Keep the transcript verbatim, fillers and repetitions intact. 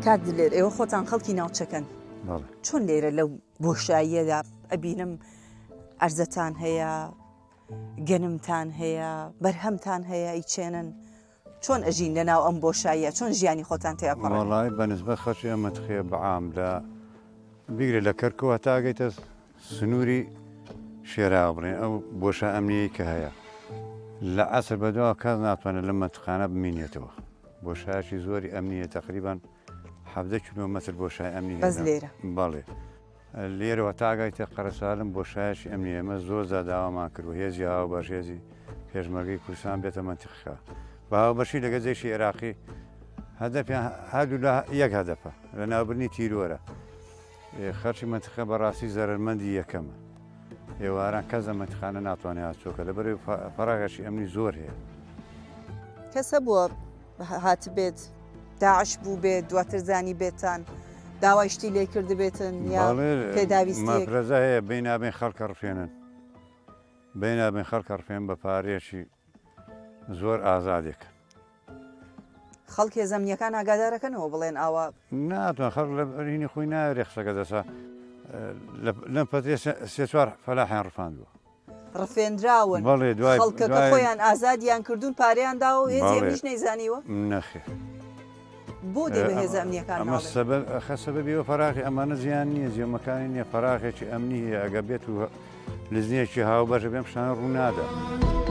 کات دلێر ئێوە خۆتان خەڵکی ناوچەکەن چۆن لێرە لەو بۆشاییەدا ئەبینم ئەرزەتان هەیە گەنمتان هەیە بەرهەمتان هەیە ئیچێنن چۆن ئەژین لە ناو ئەم بۆشاییە چۆن ژیانی خۆتان تێپەڕن وەڵای بەنسبەت خەڵکی ئەمە تخێ بەعام لە بیگرێ لە کەرکەوە تاگەیتە سنووری شێراوە بڕێن ئەو بۆشە ئەمنیەی کە هەیە لە عەسر بەدەوە کەس ناتوانێت لە مەتقانە بمینێتەوە بۆشایەکی زۆری ئەمنیە تقریبان حەڤدە کیلۆمەتر بۆشای ئەمنی بەس لێرە بەڵێ لێرەوە تاگایتە قەرەسالم بۆشایەکی ئەمنی ئێمە زۆر زاداوامان کردو هێزی هاو بەش هێزی پێشمەرگەی کوردستان بێتە مەنتیقەکە باوبەشی لەگە جێشی عێراقی هەدەفیان هەردوو لە یەک هەدەفە لە ناوبردنی تیرۆرە خەرچی مەنتیقە بەڕاستی زەرمەندی یەکەمە ئێواران کەس لە مەنتیقانە ناتوانێت هاتچۆکە لەبەر فەراغەشی ئەمنی زۆر هەیە کەسە بووە هات بێت داعش بوو بێت دواتر زانی بێتان داوای شتی لێ کرد بێتن یا پێداویستی مەفرەزە هەیە بینابێن خەڵکە ڕفێنن بینابێن خەڵکە ڕفێن بە پارێکی زۆر ئازادێکە خەڵکی زەمنیەکان ئاگادارەکەنەوە بڵێن ئاوا ناتوان خەڵک لە بەرینی خۆی ناوێ قسەکە دەسا لەم پەتێ سێ چوار فەلاحیان ڕفاندووە ڕفێنراون خەڵکەکە خۆیان ئازادیان کردوون پارەیان داوە و هێزی ئەمنیش نەیزانیوە نەخێر بۆ دەبێ هێز ئەمنیەکان ئەمە خە سەبەبیەوە فەراغی ئەمانە زیان نییە جێمەکانی نییە فەراغێکی ئەمنی هەیە ئەگە بێت و لزنیەکی هاوبەشە بێم شتانە ڕوونادە.